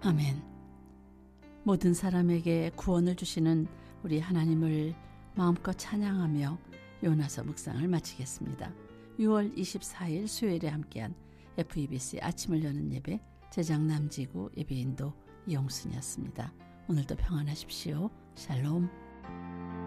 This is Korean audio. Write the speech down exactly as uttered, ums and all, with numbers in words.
아멘. 모든 사람에게 구원을 주시는 우리 하나님을 마음껏 찬양하며 요나서 묵상을 마치겠습니다. 유월 이십사일 수요일에 함께한 에프이비씨 아침을 여는 예배 제작 남지구 예배인도 이용순이었습니다. 오늘도 평안하십시오. 샬롬.